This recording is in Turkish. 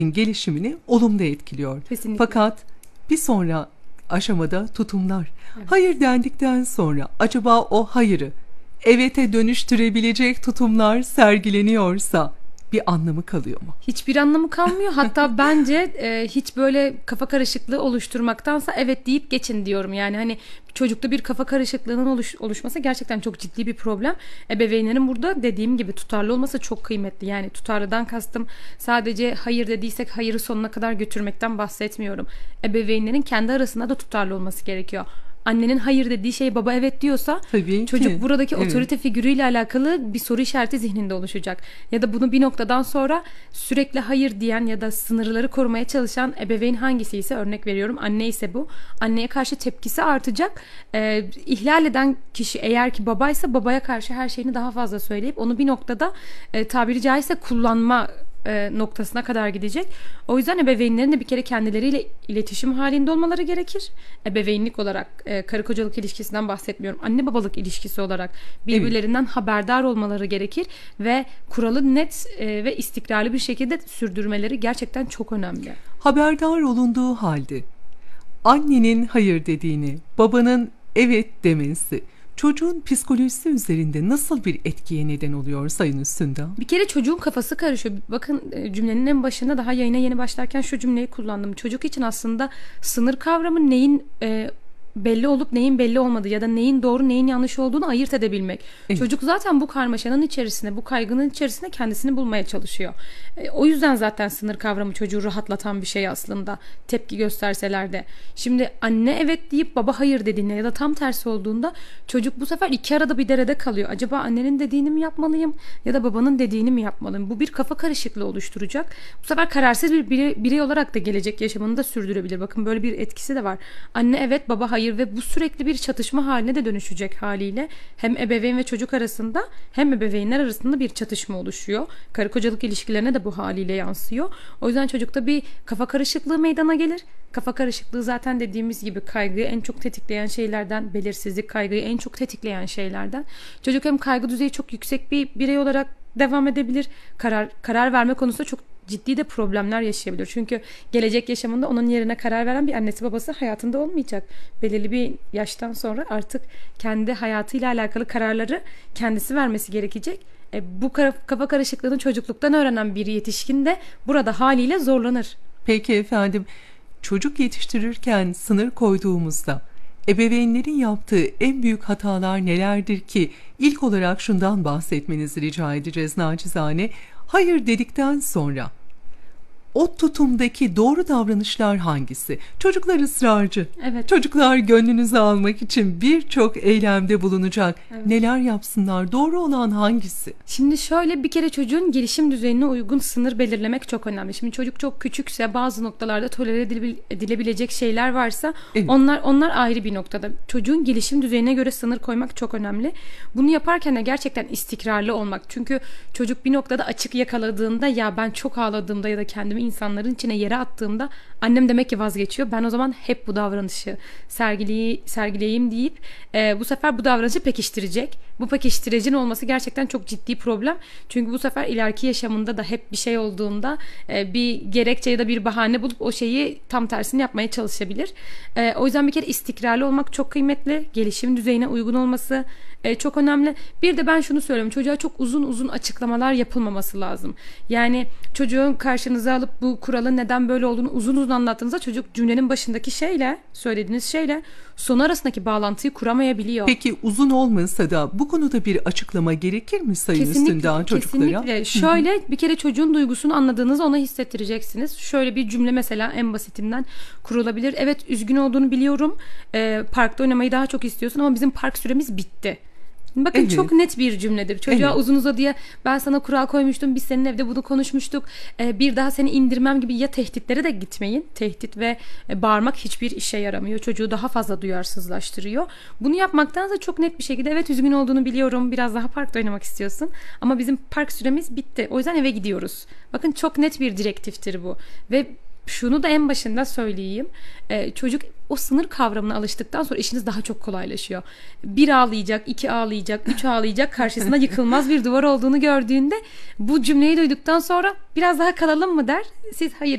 gelişimini olumlu etkiliyor. Kesinlikle. Fakat bir sonra aşamada tutumlar. Evet. Hayır dendikten sonra acaba o hayırı evete dönüştürebilecek tutumlar sergileniyorsa bir anlamı kalıyor mu? Hiçbir anlamı kalmıyor. Hatta bence hiç böyle kafa karışıklığı oluşturmaktansa evet deyip geçin diyorum. Yani hani çocukta bir kafa karışıklığının oluşması gerçekten çok ciddi bir problem. Ebeveynlerin burada dediğim gibi tutarlı olması çok kıymetli. Yani tutarlıdan kastım sadece hayır dediysek hayırı sonuna kadar götürmekten bahsetmiyorum. Ebeveynlerin kendi arasında da tutarlı olması gerekiyor. Annenin hayır dediği şey baba evet diyorsa Tabii çocuk ki. buradaki Evet. otorite figürüyle alakalı bir soru işareti zihninde oluşacak. Ya da bunu bir noktadan sonra sürekli hayır diyen ya da sınırları korumaya çalışan ebeveyn hangisi ise, örnek veriyorum anne ise bu. Anneye karşı tepkisi artacak. İhlal eden kişi eğer ki babaysa babaya karşı her şeyini daha fazla söyleyip onu bir noktada tabiri caizse kullanma noktasına kadar gidecek. O yüzden ebeveynlerin de bir kere kendileriyle iletişim halinde olmaları gerekir. Ebeveynlik olarak karı kocalık ilişkisinden bahsetmiyorum. Anne babalık ilişkisi olarak birbirlerinden haberdar olmaları gerekir ve kuralı net ve istikrarlı bir şekilde sürdürmeleri gerçekten çok önemli. Haberdar olunduğu halde annenin hayır dediğini, babanın evet demesi çocuğun psikolojisi üzerinde nasıl bir etkiye neden oluyor Sayın Üstündağ? Bir kere çocuğun kafası karışıyor. Bakın cümlenin en başında daha yayına yeni başlarken şu cümleyi kullandım. Çocuk için aslında sınır kavramı neyin belli olup neyin belli olmadığı ya da neyin doğru neyin yanlış olduğunu ayırt edebilmek. Evet. Çocuk zaten bu karmaşanın içerisinde, bu kaygının içerisinde kendisini bulmaya çalışıyor. O yüzden zaten sınır kavramı çocuğu rahatlatan bir şey aslında. Tepki gösterseler de. Şimdi anne evet deyip baba hayır dediğinde ya da tam tersi olduğunda çocuk bu sefer iki arada bir derede kalıyor. Acaba annenin dediğini mi yapmalıyım ya da babanın dediğini mi yapmalıyım? Bu bir kafa karışıklığı oluşturacak. Bu sefer kararsız bir birey olarak da gelecek yaşamını da sürdürebilir. Bakın böyle bir etkisi de var. Anne evet baba hayır ve bu sürekli bir çatışma haline de dönüşecek haliyle. Hem ebeveyn ve çocuk arasında hem ebeveynler arasında bir çatışma oluşuyor. Karı kocalık ilişkilerine de bu haliyle yansıyor. O yüzden çocukta bir kafa karışıklığı meydana gelir. Kafa karışıklığı zaten dediğimiz gibi kaygıyı en çok tetikleyen şeylerden, belirsizlik kaygıyı en çok tetikleyen şeylerden. Çocuk hem kaygı düzeyi çok yüksek bir birey olarak devam edebilir. Karar verme konusunda çok ciddi de problemler yaşayabilir. Çünkü gelecek yaşamında onun yerine karar veren bir annesi babası hayatında olmayacak. Belirli bir yaştan sonra artık kendi hayatıyla alakalı kararları kendisi vermesi gerekecek. Bu kafa karışıklığını çocukluktan öğrenen bir yetişkin de burada haliyle zorlanır. Peki efendim, çocuk yetiştirirken sınır koyduğumuzda ebeveynlerin yaptığı en büyük hatalar nelerdir ki? İlk olarak şundan bahsetmenizi rica edeceğiz nacizane. Hayır dedikten sonra o tutumdaki doğru davranışlar hangisi? Çocuklar ısrarcı. Evet. Çocuklar gönlünüzü almak için birçok eylemde bulunacak. Evet. Neler yapsınlar? Doğru olan hangisi? Şimdi şöyle, bir kere çocuğun gelişim düzeyine uygun sınır belirlemek çok önemli. Şimdi çocuk çok küçükse, bazı noktalarda tolere edilebilecek şeyler varsa Evet. onlar ayrı bir noktada. Çocuğun gelişim düzeyine göre sınır koymak çok önemli. Bunu yaparken de gerçekten istikrarlı olmak. Çünkü çocuk bir noktada açık yakaladığında, ya ben çok ağladığımda ya da kendimi insanların içine yere attığımda annem demek ki vazgeçiyor. Ben o zaman hep bu davranışı sergileyeyim deyip bu sefer bu davranışı pekiştirecek. Bu pekiştiricinin olması gerçekten çok ciddi problem. Çünkü bu sefer ileriki yaşamında da hep bir şey olduğunda bir gerekçe ya da bir bahane bulup o şeyi tam tersini yapmaya çalışabilir. O yüzden bir kere istikrarlı olmak çok kıymetli. Gelişim düzeyine uygun olması çok önemli. Bir de ben şunu söylüyorum. Çocuğa çok uzun uzun açıklamalar yapılmaması lazım. Yani çocuğun karşınıza alıp bu kuralın neden böyle olduğunu uzun uzun anlattığınızda çocuk cümlenin başındaki şeyle, söylediğiniz şeyle sonu arasındaki bağlantıyı kuramayabiliyor. Peki uzun olmasa da bu konuda bir açıklama gerekir mi Sayın Üstündağ çocuklara? Kesinlikle. Şöyle, bir kere çocuğun duygusunu anladığınızı ona hissettireceksiniz. Şöyle bir cümle mesela en basitinden kurulabilir. Evet, üzgün olduğunu biliyorum. Parkta oynamayı daha çok istiyorsun ama bizim park süremiz bitti. Bakın Evet. çok net bir cümledir. Çocuğa Evet. uzun uzadıya ben sana kural koymuştum, biz senin evde bunu konuşmuştuk, bir daha seni indirmem gibi ya tehditlere de gitmeyin. Tehdit ve bağırmak hiçbir işe yaramıyor. Çocuğu daha fazla duyarsızlaştırıyor. Bunu yapmaktansa çok net bir şekilde evet üzgün olduğunu biliyorum, biraz daha parkta oynamak istiyorsun ama bizim park süremiz bitti. O yüzden eve gidiyoruz. Bakın çok net bir direktiftir bu ve şunu da en başında söyleyeyim. Çocuk o sınır kavramına alıştıktan sonra işiniz daha çok kolaylaşıyor. Bir ağlayacak, iki ağlayacak, üç ağlayacak, karşısında yıkılmaz bir duvar olduğunu gördüğünde bu cümleyi duyduktan sonra biraz daha kalalım mı der. Siz hayır